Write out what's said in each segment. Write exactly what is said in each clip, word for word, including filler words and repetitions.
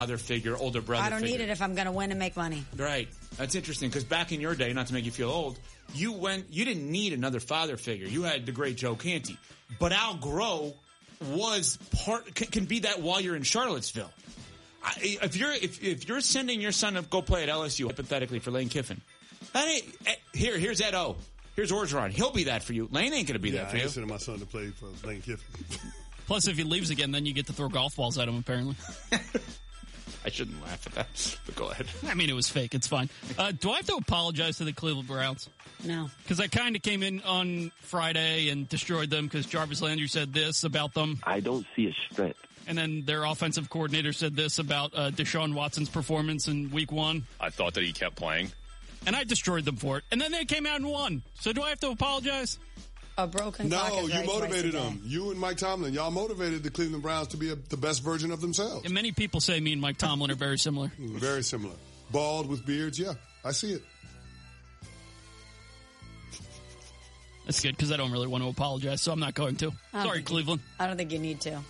father figure, older brother I don't figure. need it if I'm going to win and make money. Right. That's interesting because back in your day, not to make you feel old, you went. You didn't need another father figure. You had the great Joe Canty. But Al Groh was part can, can be that while you're in Charlottesville. I, if you're if if you're sending your son to go play at L S U hypothetically for Lane Kiffin, that ain't, here here's Ed O. Here's Orgeron. He'll be that for you. Lane ain't going to be yeah, that for I you. ain't sending my son to play for Lane Kiffin. Plus, if he leaves again, then you get to throw golf balls at him, apparently. I shouldn't laugh at that, but go ahead. I mean, it was fake. It's fine. Uh, do I have to apologize to the Cleveland Browns? No. Because I kind of came in on Friday and destroyed them because Jarvis Landry said this about them. I don't see a strength. And then their offensive coordinator said this about uh, Deshaun Watson's performance in week one. I thought that he kept playing. And I destroyed them for it. And then they came out and won. So do I have to apologize? A broken No, clock is you right motivated twice a day. them. You and Mike Tomlin, y'all motivated the Cleveland Browns to be a, the best version of themselves. And many people say me and Mike Tomlin are very similar. Very similar. Bald with beards, yeah, I see it. That's good because I don't really want to apologize, so I'm not going to. Sorry, Cleveland. You, I don't think you need to.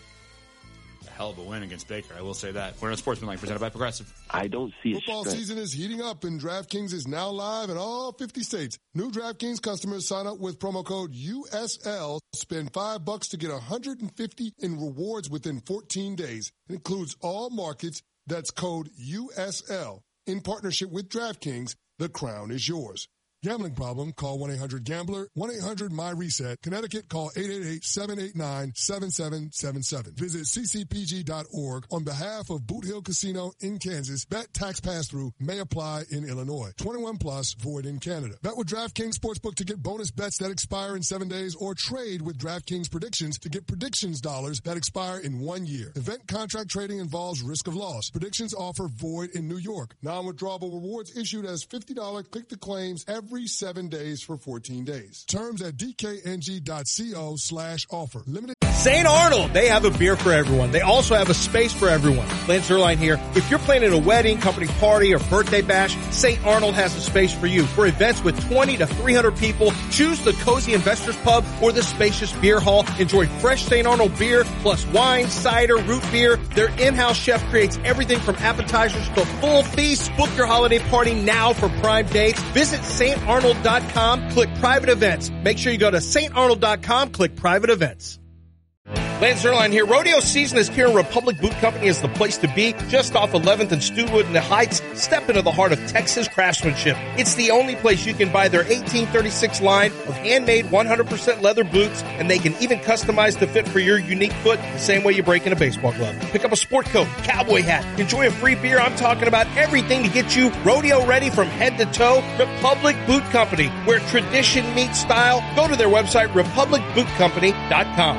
A hell of a win against Baker, I will say that. We're on Sportsmanlike, presented by Progressive. I don't see Football a strength. season is heating up, and DraftKings is now live in all fifty states. New DraftKings customers sign up with promo code U S L. Spend five bucks to get one hundred fifty in rewards within fourteen days. It includes all markets. That's code U S L. In partnership with DraftKings, the crown is yours. Gambling problem? Call one eight hundred gambler, one eight hundred M Y reset. Connecticut, call eight eight eight, seven eight nine, seven seven seven seven. Visit c c p g dot org on behalf of Boot Hill Casino in Kansas. Bet tax pass-through may apply in Illinois. twenty-one plus, void in Canada. Bet with DraftKings Sportsbook to get bonus bets that expire in seven days or trade with DraftKings Predictions to get predictions dollars that expire in one year. Event contract trading involves risk of loss. Predictions offer void in New York. Non-withdrawable rewards issued as fifty dollars click to claims every Every seven days for fourteen days. Terms at d k n g dot co slash offer. Limited. Saint Arnold, they have a beer for everyone. They also have a space for everyone. Lance Zerline here. If you're planning a wedding, company party, or birthday bash, Saint Arnold has a space for you. For events with twenty to three hundred people, choose the Cozy Investors Pub or the spacious beer hall. Enjoy fresh Saint Arnold beer plus wine, cider, root beer. Their in-house chef creates everything from appetizers to full feasts. Book your holiday party now for prime dates. Visit saint arnold dot com, click private events. Make sure you go to saint arnold dot com, click private events. Lance Zerline here. Rodeo season is here, and Republic Boot Company is the place to be. Just off eleventh and Stewart in the Heights, step into the heart of Texas craftsmanship. It's the only place you can buy their eighteen thirty-six line of handmade one hundred percent leather boots, and they can even customize the fit for your unique foot the same way you break in a baseball glove. Pick up a sport coat, cowboy hat, enjoy a free beer. I'm talking about everything to get you rodeo ready from head to toe. Republic Boot Company, where tradition meets style. Go to their website, republic boot company dot com.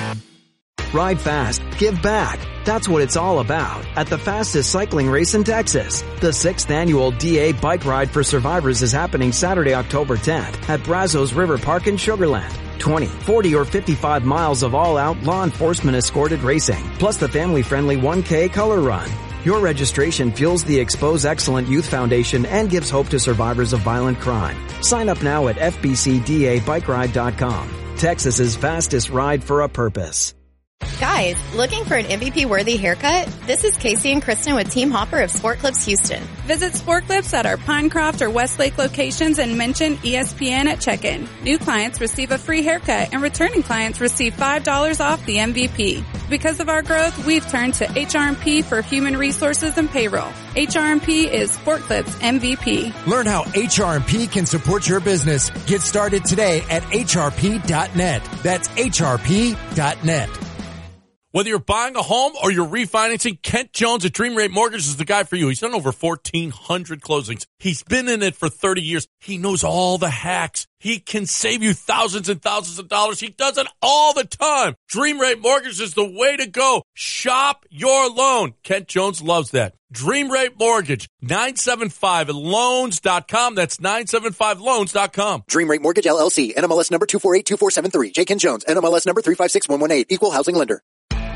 Ride fast, give back. That's what it's all about at the fastest cycling race in Texas. The sixth annual D A Bike Ride for Survivors is happening Saturday, October tenth at Brazos River Park in Sugar Land. twenty, forty, or fifty-five miles of all-out law enforcement escorted racing, plus the family-friendly one K color run. Your registration fuels the Expose Excellent Youth Foundation and gives hope to survivors of violent crime. Sign up now at f b c d a bike ride dot com. Texas's fastest ride for a purpose. Guys, looking for an M V P-worthy haircut? This is Casey and Kristen with Team Hopper of Sport Clips Houston. Visit Sport Clips at our Pinecroft or Westlake locations and mention E S P N at check-in. New clients receive a free haircut and returning clients receive five dollars off the M V P. Because of our growth, we've turned to H R M P for human resources and payroll. H R M P is Sport Clips M V P. Learn how H R M P can support your business. Get started today at h r p dot net. That's h r p dot net. Whether you're buying a home or you're refinancing, Kent Jones at Dream Rate Mortgage is the guy for you. He's done over fourteen hundred closings. He's been in it for thirty years. He knows all the hacks. He can save you thousands and thousands of dollars. He does it all the time. Dream Rate Mortgage is the way to go. Shop your loan. Kent Jones loves that. Dream Rate Mortgage, nine seven five loans dot com. That's nine seven five loans dot com. Dream Rate Mortgage, L L C, N M L S number two four eight two four seven three. J. Ken Jones, N M L S number three five six one one eight. Equal housing lender.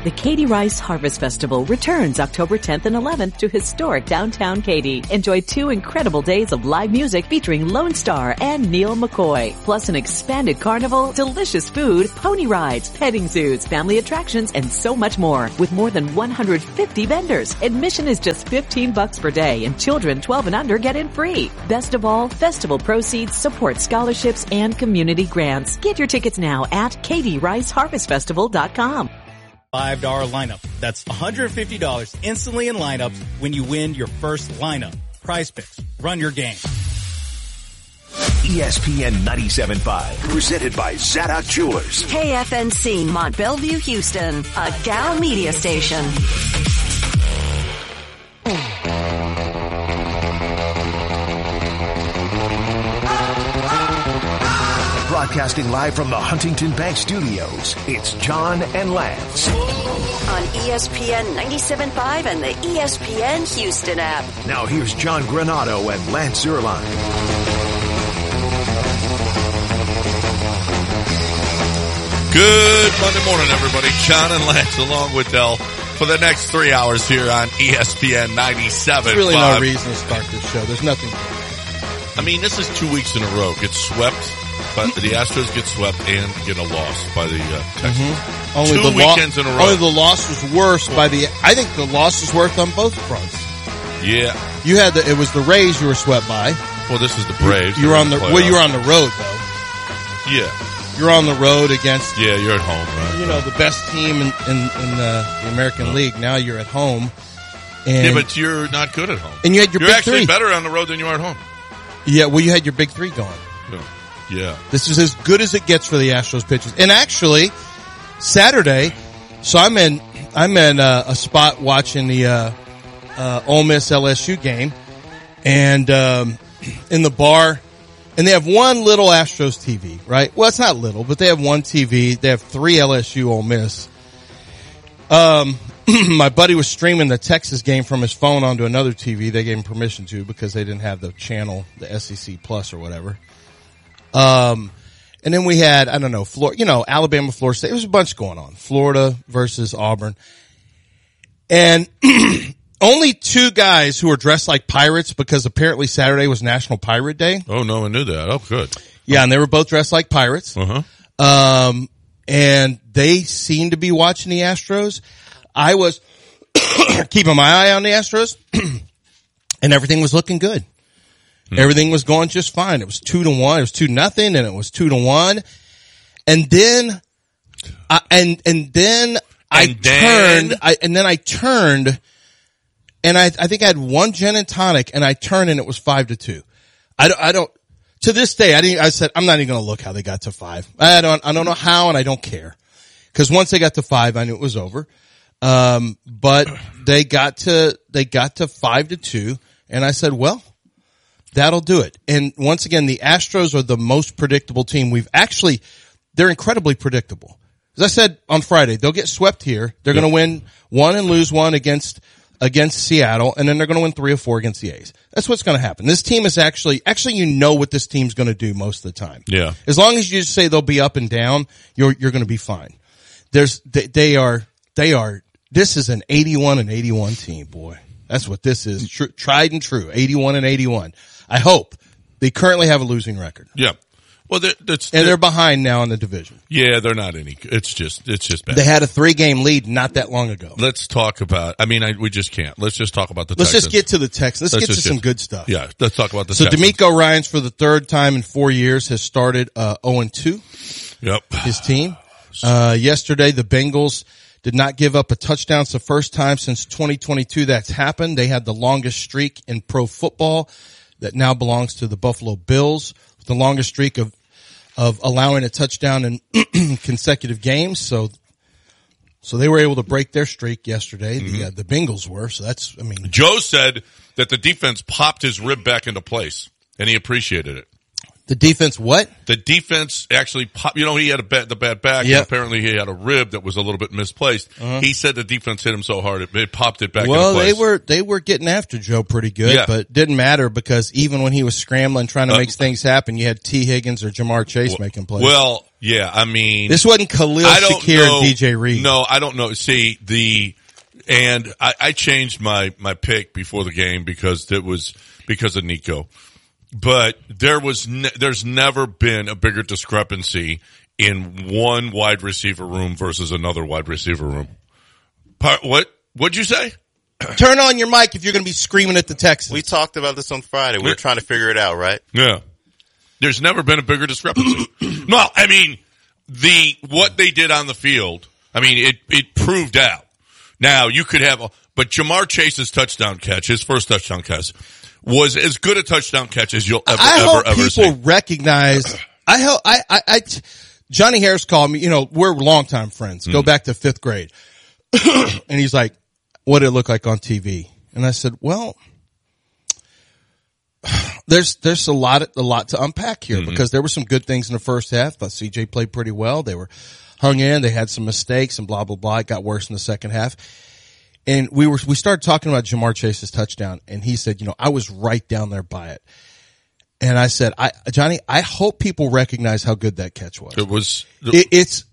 The Katie Rice Harvest Festival returns October tenth and eleventh to historic downtown Katy. Enjoy two incredible days of live music featuring Lone Star and Neil McCoy, plus an expanded carnival, delicious food, pony rides, petting zoos, family attractions, and so much more. With more than one hundred fifty vendors, admission is just fifteen bucks per day, and children twelve and under get in free. Best of all, festival proceeds support scholarships and community grants. Get your tickets now at katie rice harvest festival dot com. five dollar lineup. That's one hundred fifty dollars instantly in lineups when you win your first lineup. Prize Picks. Run your game. E S P N ninety-seven point five, presented by Zadok Jewelers. K F N C, Mont Bellevue, Houston, a Gal Media station. Broadcasting live from the Huntington Bank Studios, it's John and Lance. On E S P N ninety-seven point five and the E S P N Houston app. Now here's John Granato and Lance Zierlein. Good Monday morning, everybody. John and Lance along with Del for the next three hours here on E S P N ninety-seven point five. There's really no reason to start this show. There's nothing. I mean, this is two weeks in a row. Get swept. But the Astros get swept and get a loss by the uh, Texans. Mm-hmm. Only Two the weekends lo- in a row. Only the loss was worse by the. I think the loss was worse on both fronts. Yeah, you had the. It was the Rays you were swept by. Well, this is the Braves. You, you were on the. the well, you were on the road though. Yeah, you're on the road against. Yeah, you're at home. Right? You know the best team in in, in the, the American oh. League. Now you're at home. And, yeah, but you're not good at home. And you had your. You're big actually three. better on the road than you are at home. Yeah, well, you had your big three going. Yeah. Yeah. This is as good as it gets for the Astros pitchers. And actually, Saturday, so I'm in, I'm in uh, a spot watching the, uh, uh, Ole Miss L S U game and, um, in the bar, and they have one little Astros T V, right? Well, it's not little, but they have one T V. They have three L S U Ole Miss. Um, my buddy was streaming the Texas game from his phone onto another T V. They gave him permission to because they didn't have the channel, the S E C Plus or whatever. Um, and then we had, I don't know, Florida, you know, Alabama, Florida State. It was a bunch going on. Florida versus Auburn. And only two guys who were dressed like pirates because apparently Saturday was National Pirate Day. Oh, no one knew that. Oh, good. Yeah, and they were both dressed like pirates. Uh-huh. Um, and they seemed to be watching the Astros. I was keeping my eye on the Astros and everything was looking good. Everything was going just fine. It was two to one. It was two nothing, and it was two to one. And then, I, and and then I and then? turned. I, and then I turned, and I I think I had one gin and tonic, and I turned, and it was five to two. I don't. I don't. To this day, I didn't. I said I'm not even going to look how they got to five. I don't. I don't know how, and I don't care because once they got to five, I knew it was over. Um, but they got to they got to five to two, and I said, well. That'll do it. And once again, the Astros are the most predictable team. We've actually, they're incredibly predictable. As I said on Friday, they'll get swept here. They're yep. going to win one and lose one against, against Seattle, and then they're going to win three or four against the A's. That's what's going to happen. This team is actually, actually you know what this team's going to do most of the time. Yeah. As long as you just say they'll be up and down, you're, you're going to be fine. There's, they, they are, they are, this is an eighty-one and eighty-one team, boy. That's what this is. Tr- tried and true. eighty-one and eighty-one. I hope. They currently have a losing record. Yeah. Well, they're, that's, and they're, they're behind now in the division. Yeah, they're not any. It's just, it's just bad. They had a three-game lead not that long ago. Let's talk about. I mean, I, we just can't. Let's just talk about the. Let's Texans. just get to the Texans. Let's, let's get to some get, good stuff. Yeah, let's talk about the. So Texans. D'Amico Ryans, for the third time in four years, has started uh, zero and two. Yep. His team. Uh, yesterday, the Bengals did not give up a touchdown. It's the first time since twenty twenty-two that's happened. They had the longest streak in pro football. That now belongs to the Buffalo Bills, the longest streak of of allowing a touchdown in consecutive games. So, so they were able to break their streak yesterday. Mm-hmm. The uh, the Bengals were. So that's, I mean, Joe said that the defense popped his rib back into place, and he appreciated it. The defense what? The defense actually pop, you know, he had a bad, the bad back. Yep. And apparently he had a rib that was a little bit misplaced. Uh-huh. He said the defense hit him so hard it, it popped it back Well, into place. they were, they were getting after Joe pretty good, Yeah. but didn't matter because even when he was scrambling, trying to Uh, make things happen, you had T. Higgins or Jamar Chase well, making plays. Well, yeah, I mean. This wasn't Khalil I don't Shakir know, and D J Reed. No, I don't know. See, the, and I, I changed my, my pick before the game because it was, because of Nico. But there was, ne- there's never been a bigger discrepancy in one wide receiver room versus another wide receiver room. Part, what, what'd you say? Turn on your mic if you're going to be screaming at the Texans. We talked about this on Friday. We were trying to figure it out, right? Yeah. There's never been a bigger discrepancy. Well, I mean, the, what they did on the field, I mean, it, it proved out. Now, you could have, a, but Jamar Chase's touchdown catch, his first touchdown catch, was as good a touchdown catch as you'll ever, I ever, hope ever people see. recognize. I hope I, I, I, Johnny Harris called me. You know, we're longtime friends. Go Mm. back to fifth grade, and he's like, "What did it look like on T V?" And I said, "Well, there's there's a lot of, a lot to unpack here Mm-hmm. because there were some good things in the first half. Thought C J played pretty well. They were hung in. They had some mistakes and blah blah blah. It got worse in the second half." And we were, we started talking about Jamar Chase's touchdown, and he said, you know, I was right down there by it. And I said, I, Johnny, I hope people recognize how good that catch was. It was, It, it's,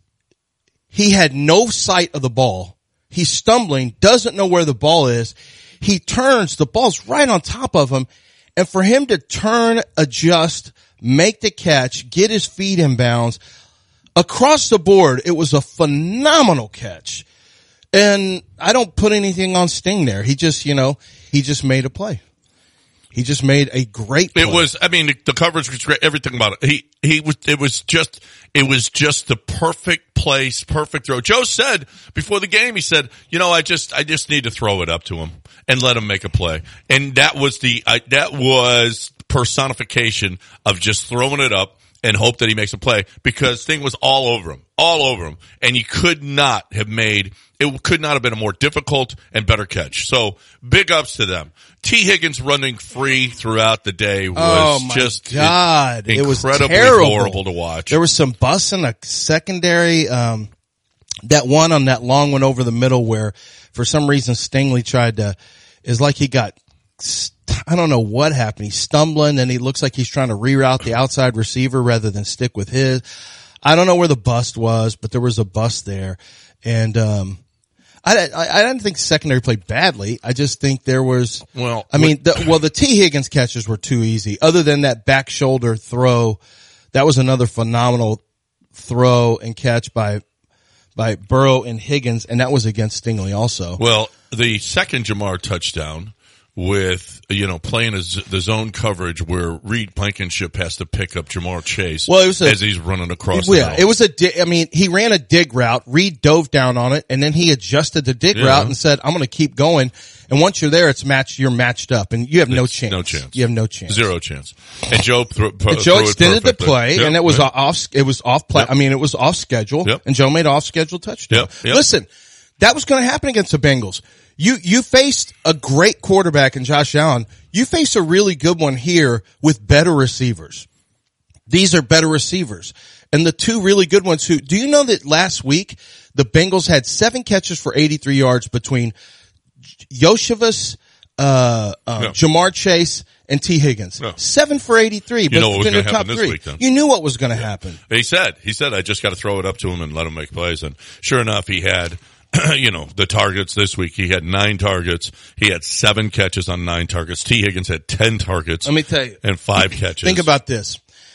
he had no sight of the ball. He's stumbling, doesn't know where the ball is. He turns, the ball's right on top of him. And for him to turn, adjust, make the catch, get his feet in bounds, across the board, it was a phenomenal catch. And I don't put anything on Sting there. He just, you know, he just made a play. He just made a great play. It was, I mean, the, the coverage was great, everything about it. He, he was, it was just, it was just the perfect place, perfect throw. Joe said before the game, he said, you know, I just, I just need to throw it up to him and let him make a play. And that was the, I, that was personification of just throwing it up and hope that he makes a play because Sting was all over him, all over him. And you could not have made, it could not have been a more difficult and better catch. So big ups to them. T. Higgins running free throughout the day was oh my just God. in, It was incredibly terrible. horrible to watch. There was some busts in the secondary. Um, that one on that long one over the middle where for some reason Stingley tried to, is like he got, I don't know what happened. He's stumbling and he looks like he's trying to reroute the outside receiver rather than stick with his. I don't know where the bust was, but there was a bust there. And, um, I, I, I didn't think secondary played badly. I just think there was, well, I mean, the, well, the T. Higgins catches were too easy. Other than that back shoulder throw, that was another phenomenal throw and catch by, by Burrow and Higgins, and that was against Stingley also. Well, the second Jamar touchdown with, you know, playing a z- the zone coverage where Reed Blankenship has to pick up Jamar Chase well, it was a, as he's running across yeah, the middle. it was a dig, I mean, he ran a dig route. Reed dove down on it, and then he adjusted the dig Yeah. route and said, I'm going to keep going. And once you're there, it's matched, you're matched up, and you have no It's chance. no chance. You have no chance. Zero chance. And Joe threw, And Joe threw it extended the perfectly. play, Yep, and it was yep. off. It was off play. Yep. I mean, it was off schedule, Yep. and Joe made off schedule touchdown. Yep, yep. Listen, that was going to happen against the Bengals. You you faced a great quarterback in Josh Allen. You face a really good one here with better receivers. These are better receivers, and the two really good ones. Who do you know that last week the Bengals had seven catches for eighty-three yards between Yoshivas, uh, um, Yeah. Jamar Chase, and T. Higgins. Yeah. Seven for eighty-three. You know what was between going the to top happen this three. week then. You knew what was going to happen. He said, he said, I just got to throw it up to him and let him make plays. And sure enough, he had, you know, the targets this week. He had nine targets. He had seven catches on nine targets. T. Higgins had ten targets. Let me tell you. And five catches. Think about this.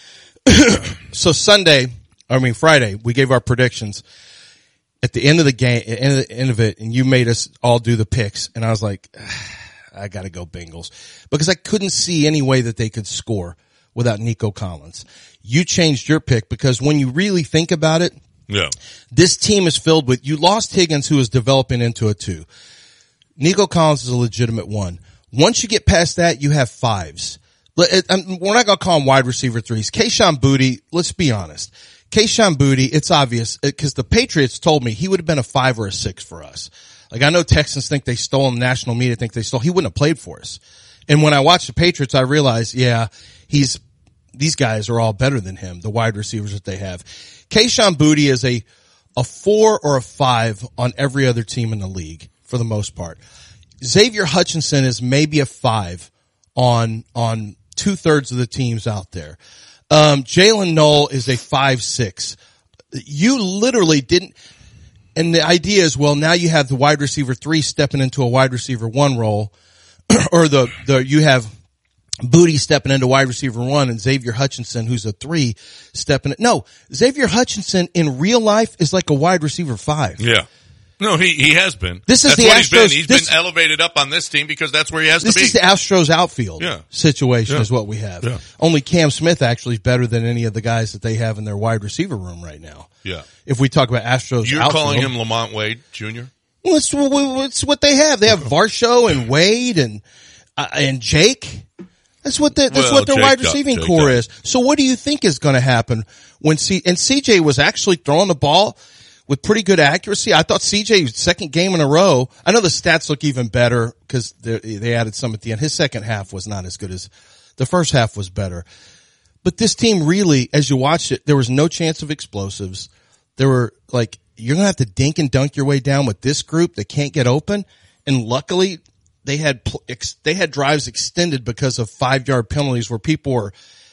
So Sunday, I mean Friday, we gave our predictions at the end of the game, end of, the, end of it, and you made us all do the picks. And I was like, I got to go Bengals because I couldn't see any way that they could score without Nico Collins. You changed your pick because when you really think about it, Yeah. this team is filled with, you lost Higgins who is developing into a two. Nico Collins is a legitimate one. Once you get past that, you have fives. Let- it- um, We're not going to call them wide receiver threes. Kayshon Boutte, let's be honest. Kayshon Boutte, it's obvious because the Patriots told me he would have been a five or a six for us. Like I know Texans think they stole him, national media think they stole. He wouldn't have played for us. And when I watched the Patriots, I realized, yeah, he's these guys are all better than him, the wide receivers that they have. Kayshon Boutte is a, a four or a five on every other team in the league for the most part. Xavier Hutchinson is maybe a five on, on two thirds of the teams out there. Um, Jalen Knoll is a five, six. You literally didn't, and the idea is, well, now you have the wide receiver three stepping into a wide receiver one role, or the, the, you have Boutte stepping into wide receiver one and Xavier Hutchinson, who's a three, stepping in. No, Xavier Hutchinson in real life is like a wide receiver five. Yeah. No, he, he has been. This is that's the what Astros. He's been, he's this, been elevated up on this team because that's where he has this to be. This is the Astros outfield yeah. situation yeah. is what we have. Yeah. Only Cam Smith actually is better than any of the guys that they have in their wide receiver room right now. Yeah. If we talk about Astros You're outfield. calling him Lamont Wade Junior? Well, it's, it's what they have. They have Varsho and Wade and, uh, and Jake. That's what the, that's well, what their Jake wide does, receiving Jake core does. is. So what do you think is going to happen when C, and C J was actually throwing the ball with pretty good accuracy. I thought C J second game in a row. I know the stats look even better because they added some at the end. His second half was not as good as the first half was better. But this team really, as you watched it, there was no chance of explosives. There were like, you're going to have to dink and dunk your way down with this group that can't get open. And luckily they had, they had drives extended because of five yard penalties where people were,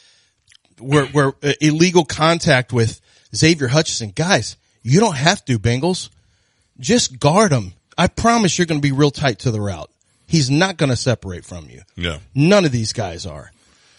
were, were illegal contact with Xavier Hutchinson. Guys, you don't have to, Bengals. Just guard him. I promise you're going to be real tight to the route. He's not going to separate from you. Yeah. None of these guys are.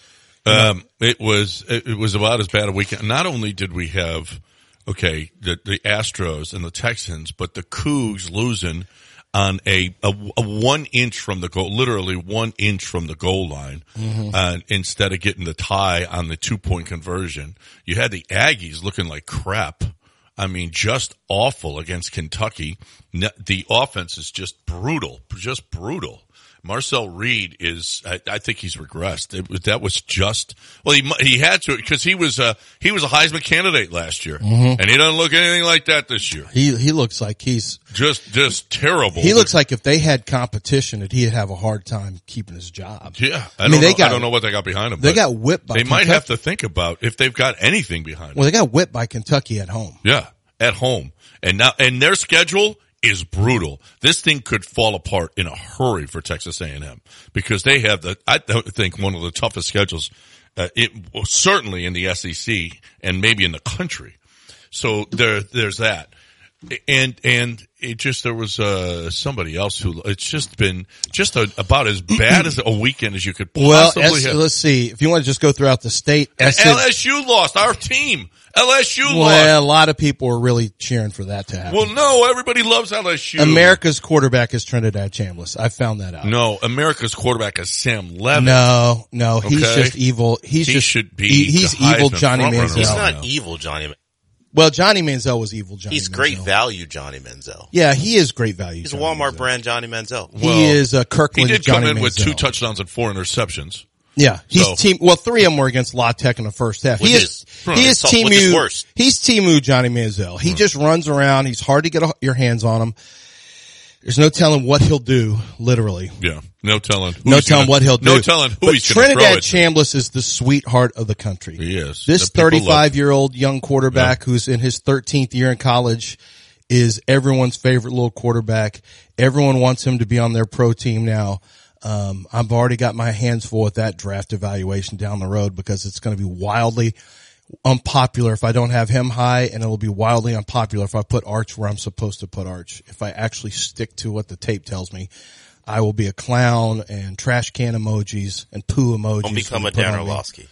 Um, it was, it was about as bad a weekend. Not only did we have, okay, the, the Astros and the Texans, but the Cougs losing on a, a, a one inch from the goal, literally one inch from the goal line, mm-hmm. uh, instead of getting the tie on the two point conversion. You had the Aggies looking like crap. I mean, just awful against Kentucky. The offense is just brutal, just brutal. Marcel Reed is, I, I think he's regressed. It was, that was just, well, he, he had to, cause he was a, he was a Heisman candidate last year. Mm-hmm. And he doesn't look anything like that this year. He, he looks like he's just, just terrible. He looks like if they had competition that he'd have a hard time keeping his job. Yeah. I, I mean, don't they know, got, I don't know what they got behind him. They got whipped by They Kentucky. might have to think about if they've got anything behind them. Well, they got whipped by Kentucky at home. Yeah. At home. And now, and their schedule is brutal. This thing could fall apart in a hurry for Texas A and M because they have the, I think, one of the toughest schedules, uh, it, well, certainly in the S E C and maybe in the country. So there, there's that. And, and it just, there was, uh, somebody else who, it's just been just a, about as bad as a weekend as you could possibly well, S, have. Let's see. If you want to just go throughout the state. S- L S U lost, our team. L S U well, lost. Well, a lot of people were really cheering for that to happen. Well, no, everybody loves L S U. America's quarterback is Trinidad Chambliss. I found that out. No, America's quarterback is Sam Levis. No, no, he's Okay. just evil. He's He just, should be he, he's the evil Heisman Johnny frontrunner. Manziel. He's No, not no. evil, Johnny. Well, Johnny Manziel was evil Johnny He's Manziel. great value, Johnny Manziel. Yeah, he is great value. He's Johnny a Walmart Manziel. brand Johnny Manziel. He Well, is a Kirkland He did Johnny come in with Manziel. two touchdowns and four interceptions. Yeah, he's So- team. Well, three of them were against La Tech in the first half. Which he is, is- he is which is Timu. worse. He's Timu Johnny Manziel. He just runs around. He's hard to get a, your hands on him. There's no telling what he'll do. Literally, Yeah, no telling. who no he's telling gonna- what he'll do. No telling who but he's going to throw Trinidad it to. Chambliss is the sweetheart of the country. He is. This The people love- thirty-five-year-old young quarterback who's in his thirteenth year in college is everyone's favorite little quarterback. Everyone wants him to be on their pro team now. Um, I've already got my hands full with that draft evaluation down the road because it's going to be wildly unpopular if I don't have him high, and it'll be wildly unpopular if I put Arch where I'm supposed to put Arch. If I actually stick to what the tape tells me, I will be a clown and trash can emojis and poo emojis. Don't become when a you put Dan on me. Orlovsky.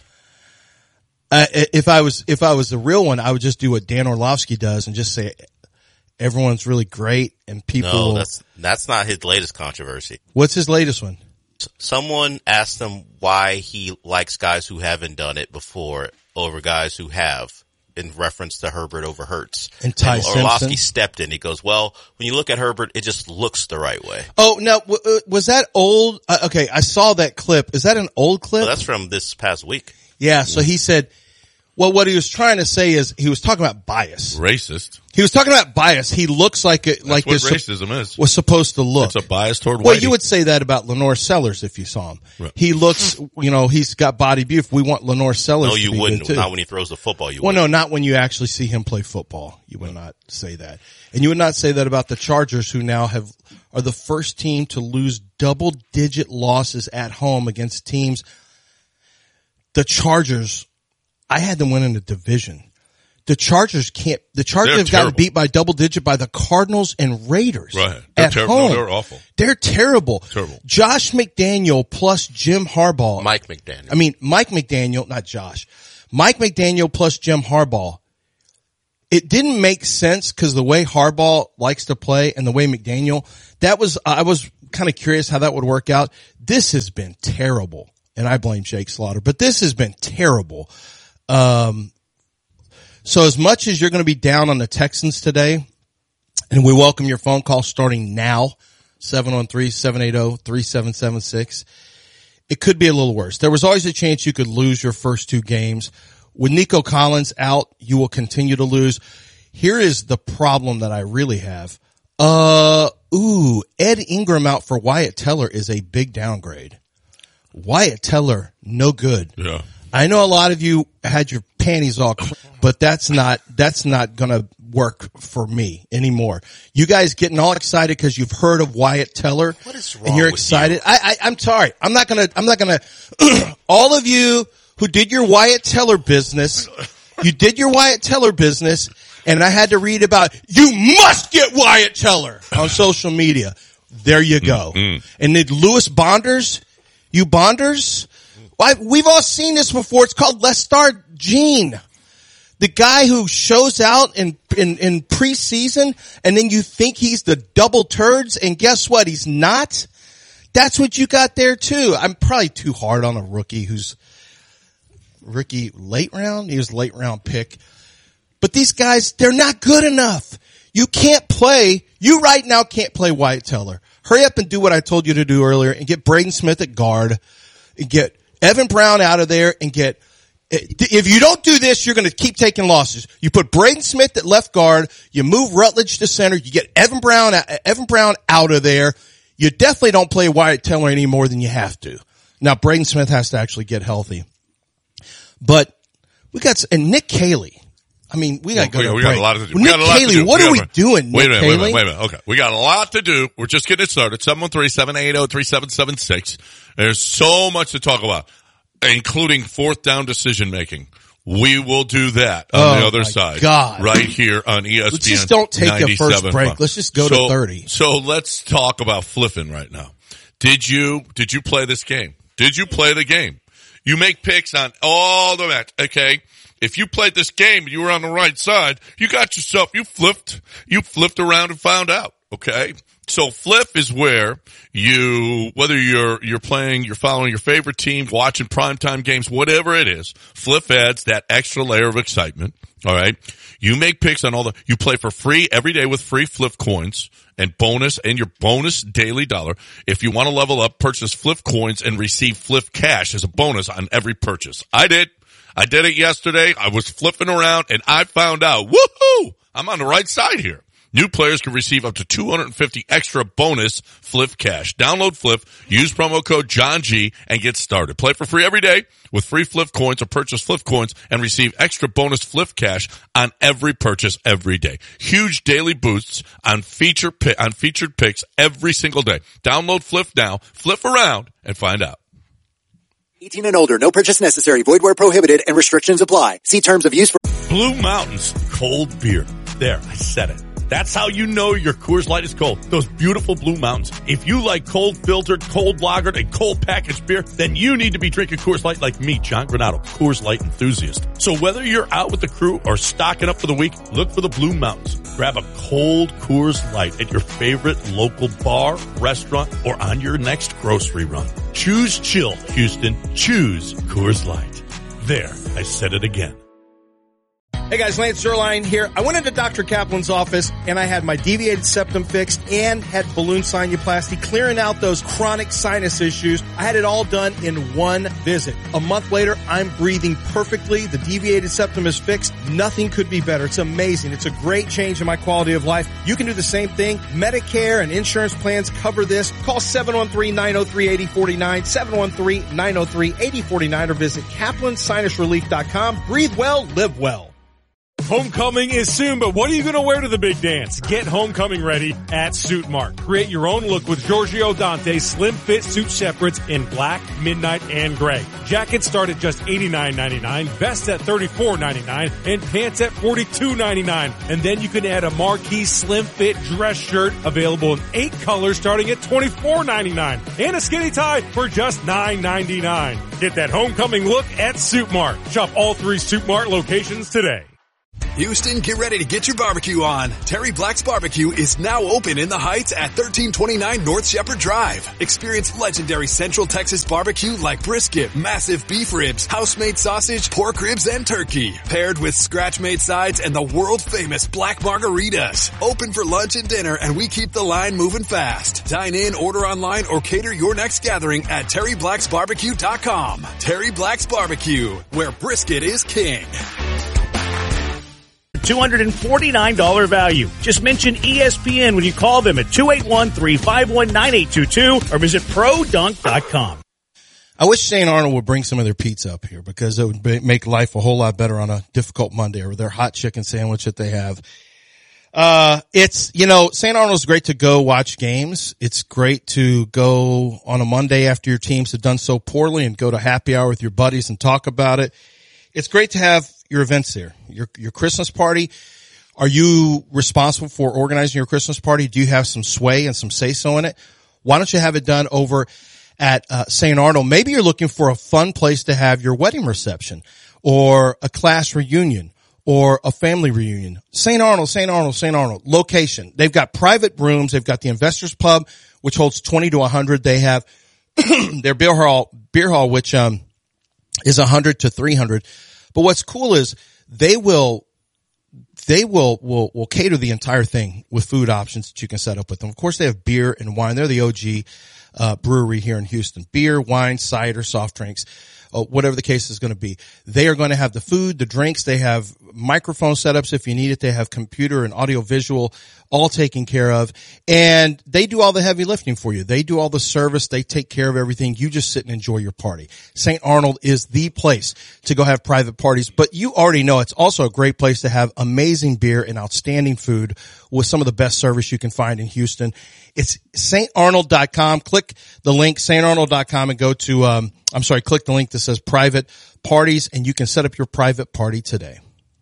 Uh, if I was, if I was the real one, I would just do what Dan Orlovsky does and just say everyone's really great and people. No, that's that's not his latest controversy. What's his latest one? Someone asked him why he likes guys who haven't done it before over guys who have, in reference to Herbert over Hurts. And Ty Orlovsky Simpson? stepped in. He goes, well, when you look at Herbert, it just looks the right way. Oh, no, w- uh, was that old? Uh, okay, I saw that clip. Is that an old clip? Well, that's from this past week. Yeah, so he said, Well, what he was trying to say is he was talking about bias. Racist. He was talking about bias. He looks like it, like what this racism is. Was supposed to look. It's a bias toward whitey. Well, you would say that about Lenore Sellers if you saw him. Right. He looks, you know, he's got body beauty. We want Lenore Sellers. No, to you be wouldn't. good too. Not when he throws the football. You well, wouldn't. no, not when you actually see him play football. You would not say that, and you would not say that about the Chargers, who now have are the first team to lose double-digit losses at home against teams. The Chargers. I had them winning the division. The Chargers can't, the Chargers They're have gotten terrible. beat by double digit by the Cardinals and Raiders. Right. They're At terrible. home. No, they're awful. They're terrible. Terrible. Josh McDaniel plus Jim Harbaugh. Mike McDaniel. I mean, Mike McDaniel, not Josh. Mike McDaniel plus Jim Harbaugh. It didn't make sense because the way Harbaugh likes to play and the way McDaniel, that was, I was kind of curious how that would work out. This has been terrible. And I blame Jake Slaughter, but this has been terrible. Um, so as much as you're going to be down on the Texans today, and we welcome your phone call starting now, seven one three, seven eight zero, three seven seven six, it could be a little worse. There was always a chance you could lose your first two games. With Nico Collins out, you will continue to lose. Here is the problem that I really have. Uh, ooh, Ed Ingram out for Wyatt Teller is a big downgrade. Wyatt Teller, no good. Yeah. I know a lot of you had your panties all, but that's not, that's not gonna work for me anymore. You guys getting all excited because you've heard of Wyatt Teller. What is wrong and you're with excited. you? I, I, I'm sorry. I'm not gonna, I'm not gonna, all of you who did your Wyatt Teller business, you did your Wyatt Teller business, and I had to read about, you must get Wyatt Teller on social media. There you go. Mm-hmm. And then Lewis Bonders, you Bonders, I, we've all seen this before. It's called Let's Start Gene. The guy who shows out in, in, in preseason and then you think he's the double turds and guess what? He's not. That's what you got there too. I'm probably too hard on a rookie who's rookie late round. He was a late round pick. But these guys, they're not good enough. You can't play. You right now can't play Wyatt Teller. Hurry up and do what I told you to do earlier and get Braden Smith at guard and get Evan Brown out of there and get, if you don't do this, you're going to keep taking losses. You put Braden Smith at left guard, you move Rutledge to center, you get Evan Brown, Evan Brown out of there. You definitely don't play Wyatt Teller any more than you have to. Now Braden Smith has to actually get healthy. But we got, and Nick Caley. I mean, we got to well, go to we, break. we got a lot to do. Nick we got a lot Caley, to do. what we are we a, doing, wait Nick a minute, Caley? wait a minute, wait a minute. Okay. We got a lot to do. We're just getting it started. seven one three, seven eight zero, three seven seven six. There's so much to talk about, including fourth down decision making. We will do that on Oh, the other my side. God. Right here on E S P N. Let's just don't take a first break. Let's just go to so, thirty. So let's talk about flipping right now. Did you, did you play this game? Did you play the game? You make picks on all the match, okay? If you played this game, you were on the right side, you got yourself, you flipped, you flipped around and found out, okay? So flip is where you, whether you're, you're playing, you're following your favorite team, watching primetime games, whatever it is, flip adds that extra layer of excitement, alright? You make picks on all the, you play for free every day with free flip coins and bonus and your bonus daily dollar. If you want to level up, purchase flip coins and receive flip cash as a bonus on every purchase. I did. I did it yesterday. I was flipping around and I found out, woohoo! I'm on the right side here. New players can receive up to two hundred fifty extra bonus Flip cash. Download Flip, use promo code John G, and get started. Play for free every day with free Flip coins or purchase Flip coins and receive extra bonus Flip cash on every purchase every day. Huge daily boosts on feature pi- on featured picks every single day. Download Flip now, flip around, and find out. eighteen and older, no purchase necessary, void where prohibited, and restrictions apply. See terms of use for Blue Mountains cold beer. There, I said it. That's how you know your Coors Light is cold. Those beautiful Blue Mountains. If you like cold filtered, cold lagered, and cold packaged beer, then you need to be drinking Coors Light like me, John Granado, Coors Light enthusiast. So whether you're out with the crew or stocking up for the week, look for the Blue Mountains. Grab a cold Coors Light at your favorite local bar, restaurant, or on your next grocery run. Choose chill, Houston. Choose Coors Light. There, I said it again. Hey guys, Lance Zerline here. I went into Doctor Kaplan's office and I had my deviated septum fixed and had balloon sinuplasty, clearing out those chronic sinus issues. I had it all done in one visit. A month later, I'm breathing perfectly. The deviated septum is fixed. Nothing could be better. It's amazing. It's a great change in my quality of life. You can do the same thing. Medicare and insurance plans cover this. Call seven one three, nine oh three, eight oh four nine, seven one three, nine oh three, eight oh four nine, or visit kaplan sinus relief dot com. Breathe well, live well. Homecoming is soon, but what are you going to wear to the big dance? Get homecoming ready at Suit Mart. Create your own look with Giorgio Dante's slim fit suit separates in black, midnight, and gray. Jackets start at just eighty-nine ninety-nine, vests at thirty-four ninety-nine, and pants at forty-two ninety-nine. And then you can add a marquee slim fit dress shirt available in eight colors starting at twenty-four ninety-nine, and a skinny tie for just nine ninety-nine. Get that homecoming look at Suit Mart. Shop all three Suit Mart locations today. Houston, get ready to get your barbecue on. Terry Black's Barbecue is now open in the Heights at thirteen twenty-nine North Shepherd Drive. Experience legendary Central Texas barbecue like brisket, massive beef ribs, house-made sausage, pork ribs, and turkey. Paired with scratch-made sides and the world-famous black margaritas. Open for lunch and dinner, and we keep the line moving fast. Dine in, order online, or cater your next gathering at terry blacks barbecue dot com. Terry Black's Barbecue, where brisket is king. two hundred forty-nine dollars value. Just mention E S P N when you call them at two eight one, three five one, nine eight two two or visit pro dunk dot com. I wish Saint Arnold would bring some of their pizza up here because it would make life a whole lot better on a difficult Monday, or their hot chicken sandwich that they have. Uh, it's, you know, Saint Arnold's great to go watch games. It's great to go on a Monday after your teams have done so poorly and go to happy hour with your buddies and talk about it. It's great to have your events there. Your, your Christmas party. Are you responsible for organizing your Christmas party? Do you have some sway and some say-so in it? Why don't you have it done over at uh, Saint Arnold? Maybe you're looking for a fun place to have your wedding reception or a class reunion or a family reunion. Saint Arnold, Saint Arnold, Saint Arnold. Location. They've got private rooms. They've got the Investors Pub, which holds twenty to one hundred. They have their beer hall, beer hall, which um is one hundred to three hundred. But what's cool is they will, they will, will, will cater the entire thing with food options that you can set up with them. Of course, they have beer and wine. They're the O G, uh, brewery here in Houston. Beer, wine, cider, soft drinks, uh, whatever the case is going to be. They are going to have the food, the drinks. They have microphone setups if you need it. They have computer and audio visual all taken care of. And they do all the heavy lifting for you. They do all the service. They take care of everything. You just sit and enjoy your party. Saint Arnold is the place to go have private parties. But you already know it's also a great place to have amazing beer and outstanding food with some of the best service you can find in Houston. It's saint arnold dot com. Click the link, saint arnold dot com, and go to, um, I'm sorry, click the link that says private parties, and you can set up your private party today.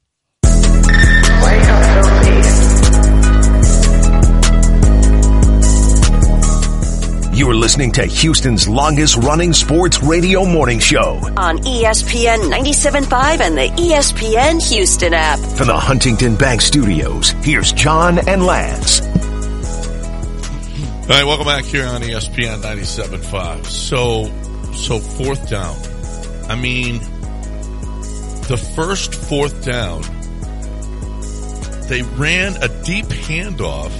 You're listening to Houston's longest running sports radio morning show on E S P N ninety-seven point five and the E S P N Houston app. From the Huntington Bank Studios, here's John and Lance. All right, welcome back here on E S P N ninety-seven point five. So, so fourth down. I mean, the first fourth down, they ran a deep handoff.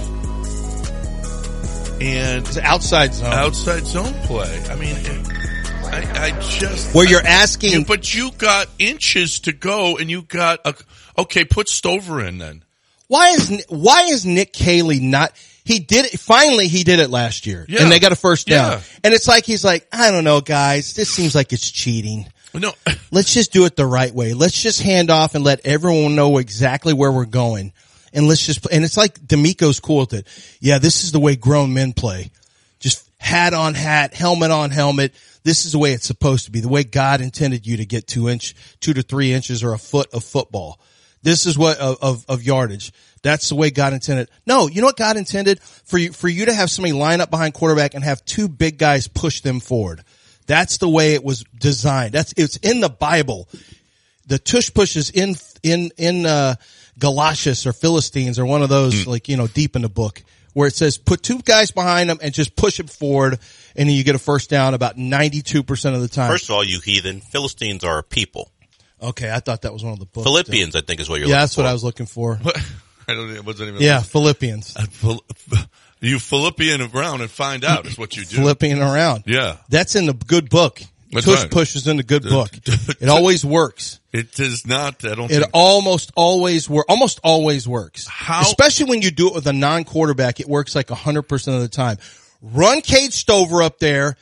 And it's outside zone. Outside zone play. I mean, I, I just... Where you're asking... You, but you got inches to go, and you got... A, okay, put Stover in then. Why is why is Nick Caley not... He did it... Finally, he did it last year. Yeah. And they got a first down. Yeah. And it's like, he's like, I don't know, guys. This seems like it's cheating. No. Let's just do it the right way. Let's just hand off and let everyone know exactly where we're going. And let's just, and it's like D'Amico's cool with it. Yeah, this is the way grown men play. Just hat on hat, helmet on helmet. This is the way it's supposed to be. The way God intended you to get two inch, two to three inches or a foot of football. This is what, of, of, of yardage. That's the way God intended. No, you know what God intended? For you, for you to have somebody line up behind quarterback and have two big guys push them forward. That's the way it was designed. That's, it's in the Bible. The tush push is in, in, in, uh, Galatians or Philistines or one of those, mm. like, you know, deep in the book, where it says put two guys behind them and just push it forward, and then you get a first down about ninety-two percent of the time. First of all, you heathen, Philistines are a people. Okay, I thought that was one of the books. Philippians, I think, is what you're yeah, looking that's for. what I was looking for. I don't. It wasn't even. Yeah, Philippians. Uh, Phil- you Philippian around and find out is what you do. Philippian around. Yeah, that's in the good book. That's Tush right. Push is in the good book. It always works. It does not. I don't. It think. almost always work. Almost always works. How? Especially when you do it with a non-quarterback, it works like a hundred percent of the time. Run Cade Stover up there,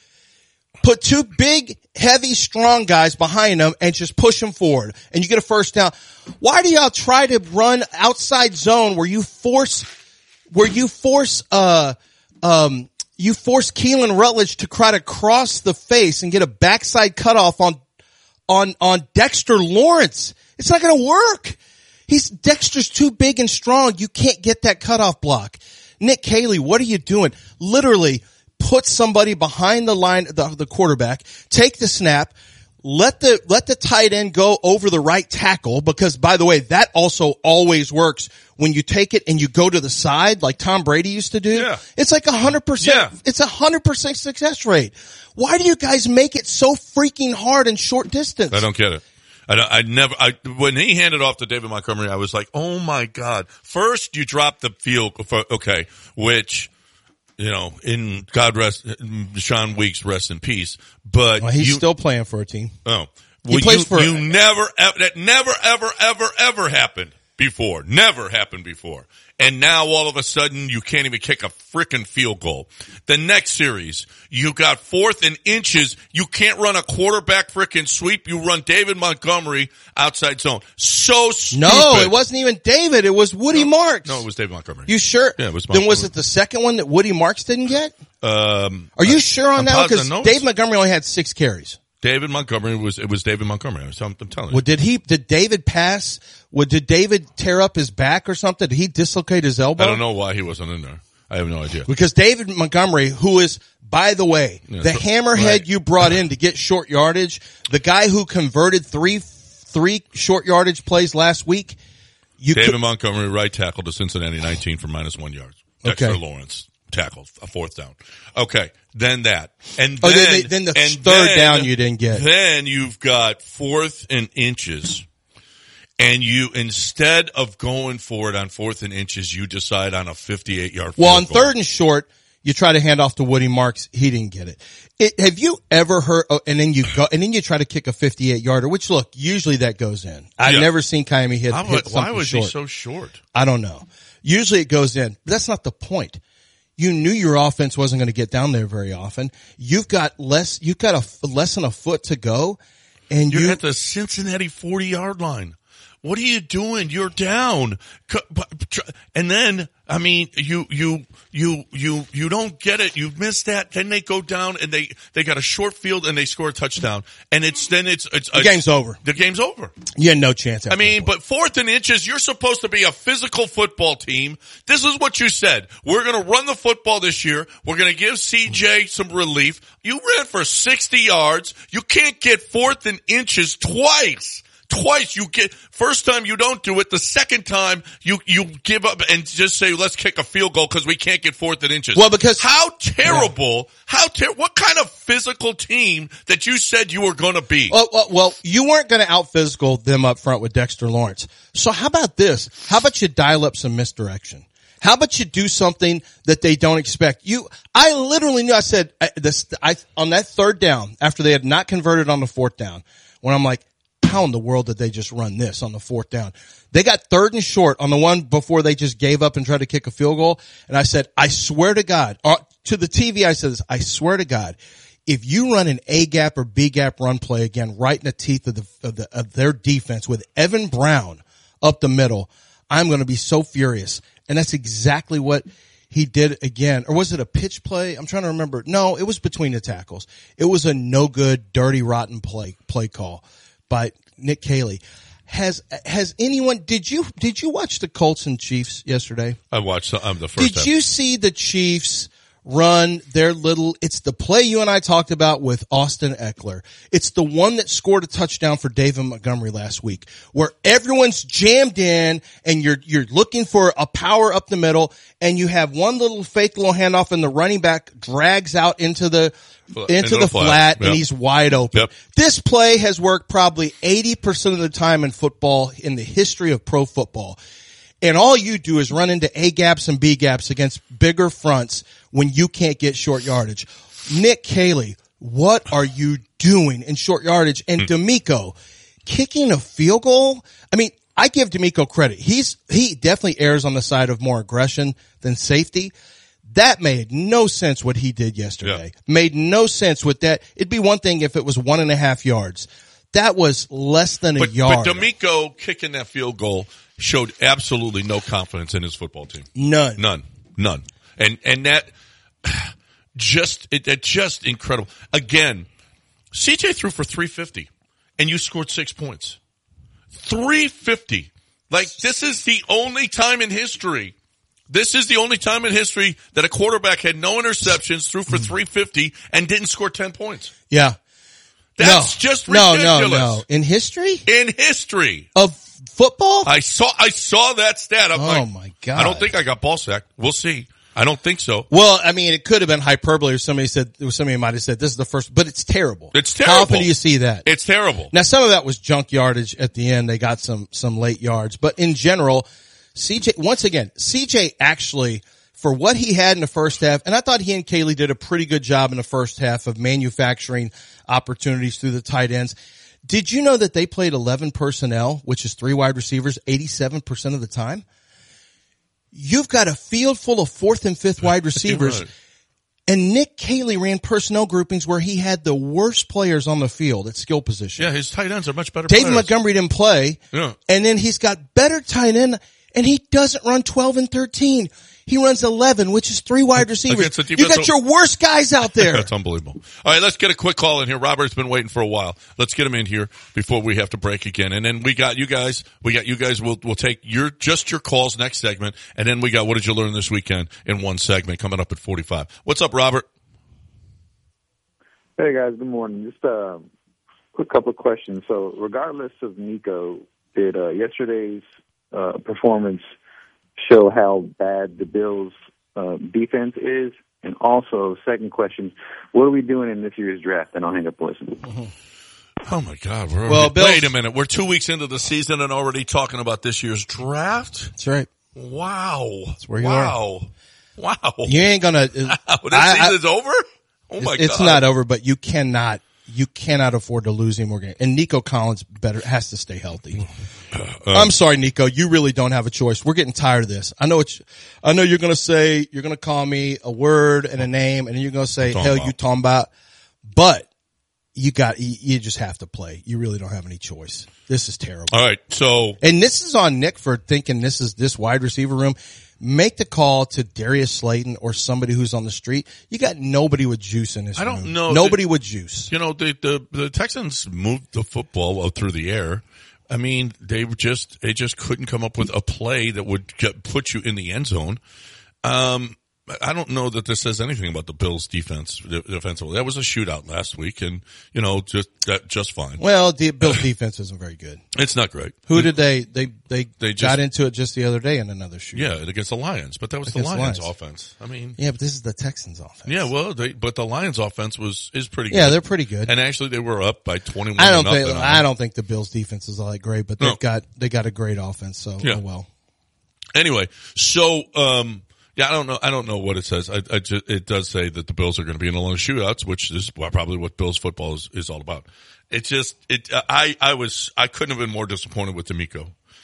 put two big, heavy, strong guys behind them, and just push them forward, and you get a first down. Why do y'all try to run outside zone where you force, where you force, uh, um, you force Keelan Rutledge to try to cross the face and get a backside cutoff on, on, on Dexter Lawrence? It's not going to work. He's, Dexter's too big and strong. You can't get that cutoff block. Nick Caley, what are you doing? Literally put somebody behind the line, the, the quarterback, take the snap, let the, let the tight end go over the right tackle, because by the way, that also always works when you take it and you go to the side like Tom Brady used to do. Yeah. It's like a hundred percent. Yeah. It's a hundred percent success rate. Why do you guys make it so freaking hard in short distance? I don't get it. I, don't, I never, I, when he handed off to David Montgomery, I was like, oh my God. First, you drop the field, for, okay, which, you know, in God rest, Sean Weeks, rest in peace, but well, he's you, still playing for a team. Oh, he well, plays you, for, you never, that never, ever, ever, ever happened before. Never happened before. And now all of a sudden you can't even kick a frickin' field goal. The next series, you got fourth and inches. You can't run a quarterback frickin' sweep. You run David Montgomery outside zone. So stupid. No, it wasn't even David. It was Woody no, Marks. No, it was David Montgomery. You sure? Yeah, it was Then was it the second one that Woody Marks didn't get? Um, Are you sure on I'm that? positive. Because No, Dave Montgomery only had six carries. David Montgomery was, it was David Montgomery. I'm, I'm telling you. Well, did he, did David pass? Well, did David tear up his back or something? Did he dislocate his elbow? I don't know why he wasn't in there. I have no idea. Because David Montgomery, who is, by the way, Yeah, the so- hammerhead right. you brought in to get short yardage, the guy who converted three, three short yardage plays last week, you David could, Montgomery, right tackle to Cincinnati, nineteen for minus one yards. Dexter Okay. Lawrence, tackle, a fourth down. Okay, then that. And then, Oh, then- then the and third then- down you didn't get. Then you've got fourth and inches. And you, instead of going for it on fourth and inches, you decide on a fifty-eight yard field well, on goal. third and short, you try to hand off to Woody Marks. He didn't get it. it have you ever heard, oh, and then you go, and then you try to kick a fifty-eight yarder, which look, usually that goes in. I've Yeah. never seen Kaimi hit, How- hit why something was short. he so short? I don't know. Usually it goes in. But that's not the point. You knew your offense wasn't going to get down there very often. You've got less, you've got a, less than a foot to go, and You're you, at the Cincinnati forty yard line. What are you doing? You're down. C- but- tr- And then, I mean, you, you, you, you, you don't get it. You missed that. Then they go down and they, they got a short field and they score a touchdown. And it's, then it's, it's, the game's over. The game's over. You had no chance. I after mean, that point. but fourth and inches, you're supposed to be a physical football team. This is what you said. We're going to run the football this year. We're going to give C J some relief. You ran for sixty yards. You can't get fourth and inches twice. Twice you get, first time you don't do it, the second time you, you give up and just say, let's kick a field goal because we can't get fourth and inches. Well, because- How terrible, how ter- what kind of physical team that you said you were going to be? Well, well, well, you weren't going to out physical them up front with Dexter Lawrence. So how about this? How about you dial up some misdirection? How about you do something that they don't expect? You, I literally knew. I said I, this. I on that third down after they had not converted on the fourth down. When I'm like, how in the world did they just run this on the fourth down? They got third and short on the one before they just gave up and tried to kick a field goal. And I said, I swear to God, uh, to the T V, I said this. I swear to God, if you run an A gap or B gap run play again, right in the teeth of the of, the, of their defense with Evan Brown up the middle, I'm going to be so furious. And that's exactly what he did again. Or was it a pitch play? I'm trying to remember. No, it was between the tackles. It was a no good, dirty, rotten play, play call by Nick Caley. Has, has anyone, did you, did you watch the Colts and Chiefs yesterday? I watched um, the first Did half. you see the Chiefs run their little, it's the play you and I talked about with Austin Eckler. It's the one that scored a touchdown for David Montgomery last week, where everyone's jammed in and you're, you're looking for a power up the middle, and you have one little fake little handoff and the running back drags out into the, into, into the, the flat, flat yep. and he's wide open. Yep. This play has worked probably eighty percent of the time in football in the history of pro football. And all you do is run into A gaps and B gaps against bigger fronts when you can't get short yardage. Nick Caley, what are you doing in short yardage? And D'Amico kicking a field goal. I mean, I give D'Amico credit. He's, he definitely errs on the side of more aggression than safety. That made no sense what he did yesterday. Yeah. Made no sense with that. It'd be one thing if it was one and a half yards. That was less than a but, yard. But D'Amico kicking that field goal showed absolutely no confidence in his football team. None. None. None. And, and that just, it, it just incredible. Again, C J threw for three fifty and you scored six points. three fifty. Like, this is the only time in history. This is the only time in history that a quarterback had no interceptions, threw for three fifty and didn't score ten points. Yeah. That's no. just ridiculous. No, no, no. In history? In history. Of football? I saw, I saw that stat. I'm oh like, my God. I don't think I got ball sacked. We'll see. I don't think so. Well, I mean, it could have been hyperbole, or somebody said, or somebody might have said, this is the first, but it's terrible. It's terrible. How often do you see that? It's terrible. Now, some of that was junk yardage at the end. They got some, some late yards, but in general, C J, once again, C J actually, for what he had in the first half, and I thought he and Caley did a pretty good job in the first half of manufacturing opportunities through the tight ends. Did you know that they played eleven personnel, which is three wide receivers, eighty-seven percent of the time? You've got a field full of fourth and fifth wide receivers. Right. And Nick Caley ran personnel groupings where he had the worst players on the field at skill position. Yeah, his tight ends are much better David players. Montgomery didn't play. Yeah. And then he's got better tight end, and he doesn't run twelve and thirteen. He runs eleven, which is three wide receivers. You got your worst guys out there. That's unbelievable. All right, let's get a quick call in here. Robert's been waiting for a while. Let's get him in here before we have to break again. And then we got you guys. We got you guys. We'll we'll take your just your calls next segment. And then we got what did you learn this weekend in one segment coming up at forty-five. What's up, Robert? Hey guys, good morning. Just a quick couple of questions. So, regardless of Nico, did uh, yesterday's uh, performance show how bad the Bills' uh, defense is? And also, second question, what are we doing in this year's draft? And I'll hang up and listen. Mm-hmm. Oh, my God. We're well, already, Bills, wait a minute. We're two weeks into the season and already talking about this year's draft? That's right. Wow. That's where you wow. are. Wow. You ain't going to. Wow. This season's over? Oh, my it's God. It's not over, but you cannot. You cannot afford to lose any more games. And Nico Collins better has to stay healthy. Uh, I'm sorry, Nico. You really don't have a choice. We're getting tired of this. I know it's, I know you're going to say, you're going to call me a word and a name, and then you're going to say, hell, you talking about. But you got, you, you just have to play. You really don't have any choice. This is terrible. All right. So. And this is on Nick for thinking this is this wide receiver room. Make the call to Darius Slayton or somebody who's on the street. You got nobody with juice in this I don't room. know. Nobody the, with juice. You know, the, the, the Texans moved the football through the air. I mean, they just, they just couldn't come up with a play that would get, put you in the end zone. Um, I don't know that this says anything about the Bills' defense, defensively. That was a shootout last week, and you know, just that, just fine. Well, the Bills' defense isn't very good. It's not great. Who did they? They they, they just, got into it just the other day in another shootout. Yeah, against the Lions, but that was against the Lions, Lions offense. I mean, yeah, but this is the Texans offense. Yeah, well, they, but the Lions offense was is pretty good. Yeah, they're pretty good, and actually they were up by twenty-one. I don't think I don't think the Bills' defense is all that great, but they've no. got they got a great offense. So yeah. oh well. Anyway, so. um Yeah, I don't know. I don't know what it says. I, I just, it does say that the Bills are going to be in a lot of shootouts, which is probably what Bills football is, is all about. It just, it. I, I was, I couldn't have been more disappointed with D'Amico,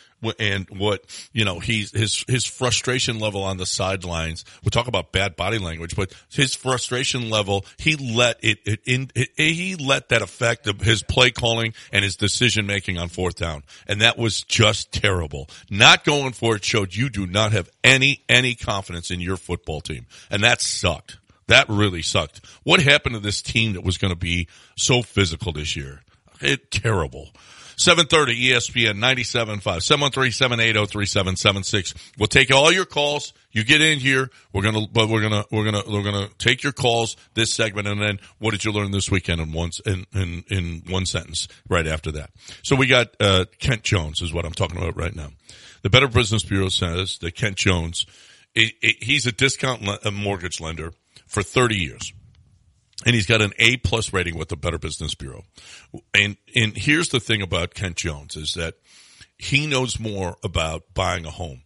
and what you know, he's his his frustration level on the sidelines. We'll talk about bad body language, but his frustration level, he let it, it in. It, he let that affect his play calling and his decision making on fourth down, and that was just terrible. Not going for it showed you do not have any any confidence in your football team, and that sucked. That really sucked. What happened to this team that was going to be so physical this year? It, terrible. seven thirty E S P N ninety-seven point five, seven one three, seven eight zero, three seven seven six. We'll take all your calls. You get in here. We're going to, but we're going to, we're going to, we're going to take your calls this segment. And then what did you learn this weekend in one, in, in, in one sentence right after that? So we got, uh, Kent Jones is what I'm talking about right now. The Better Business Bureau says that Kent Jones, it, it, he's a discount le- a mortgage lender for thirty years. And he's got an A plus rating with the Better Business Bureau. And, and here's the thing about Kent Jones is that he knows more about buying a home,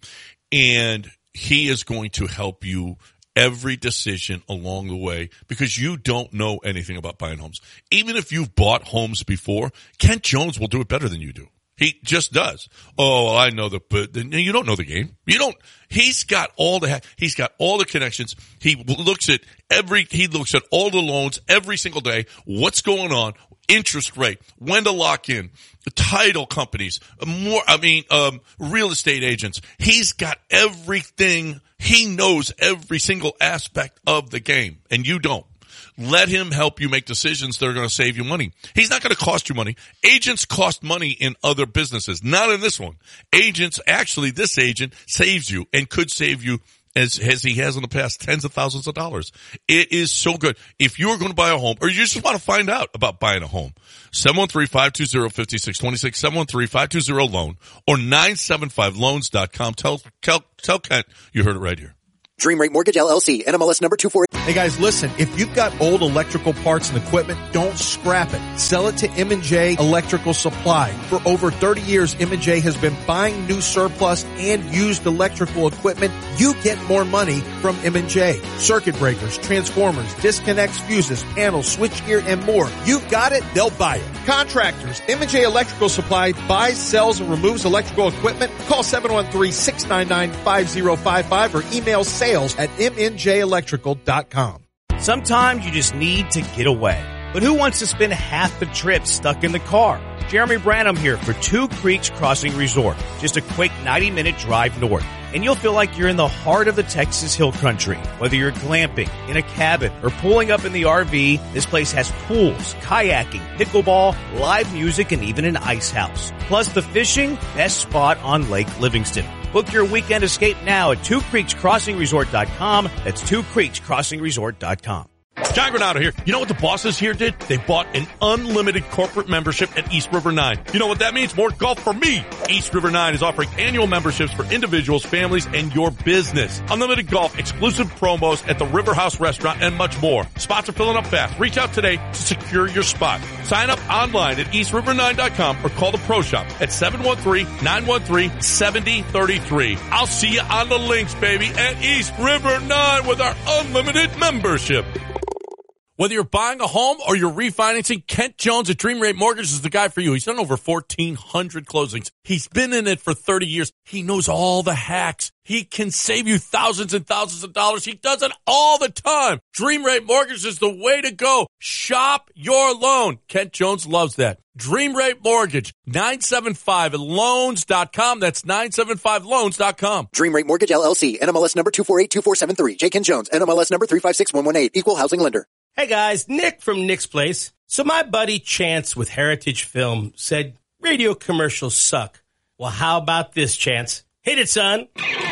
and he is going to help you every decision along the way because you don't know anything about buying homes. Even if you've bought homes before, Kent Jones will do it better than you do. He just does. Oh, well, I know the, but you don't know the game. You don't, he's got all the, he's got all the connections. He looks at every, he looks at all the loans every single day. What's going on? Interest rate, when to lock in, title companies, more, I mean, um, real estate agents. He's got everything. He knows every single aspect of the game, and you don't. Let him help you make decisions that are going to save you money. He's not going to cost you money. Agents cost money in other businesses, not in this one. Agents, actually, this agent saves you and could save you as, as he has in the past, tens of thousands of dollars. It is so good. If you're going to buy a home or you just want to find out about buying a home, seven one three, five two zero, five six two six, seven one three, five two zero, loan or nine seven five loans dot com. Tell, tell, tell Kent you heard it right here. Dream Rate Mortgage, L L C, N M L S number two four. Hey guys, listen, if you've got old electrical parts and equipment, don't scrap it. Sell it to M and J Electrical Supply. For over thirty years, M and J has been buying new surplus and used electrical equipment. You get more money from M and J. Circuit breakers, transformers, disconnects, fuses, panels, switchgear, and more. You've got it, they'll buy it. Contractors, M and J Electrical Supply buys, sells, and removes electrical equipment. Call seven one three, six nine nine, five zero five five or email sales at m n j electrical dot com. Sometimes you just need to get away. But who wants to spend half the trip stuck in the car? Jeremy Branham here for Two Creeks Crossing Resort. Just a quick ninety minute drive north. And you'll feel like you're in the heart of the Texas Hill Country. Whether you're glamping, in a cabin, or pulling up in the R V, this place has pools, kayaking, pickleball, live music, and even an ice house. Plus the fishing, best spot on Lake Livingston. Book your weekend escape now at two creeks crossing resort dot com. That's two creeks crossing resort dot com. John Granado here. You know what the bosses here did? They bought an unlimited corporate membership at East River nine. You know what that means? More golf for me. East River nine is offering annual memberships for individuals, families, and your business. Unlimited golf, exclusive promos at the River House Restaurant, and much more. Spots are filling up fast. Reach out today to secure your spot. Sign up online at east river nine dot com or call the Pro Shop at seven one three, nine one three, seven zero three three. I'll see you on the links, baby, at East River nine with our unlimited membership. Whether you're buying a home or you're refinancing, Kent Jones at Dream Rate Mortgage is the guy for you. He's done over fourteen hundred closings. He's been in it for thirty years. He knows all the hacks. He can save you thousands and thousands of dollars. He does it all the time. Dream Rate Mortgage is the way to go. Shop your loan. Kent Jones loves that. Dream Rate Mortgage, nine seven five loans dot com. That's nine seven five loans dot com. Dream Rate Mortgage, L L C, N M L S number two four eight two four seven three. J. Ken Jones, N M L S number three five six one one eight. Equal housing lender. Hey guys, Nick from Nick's Place. So my buddy Chance with Heritage Film said radio commercials suck. Well, how about this, Chance? Hit it, son.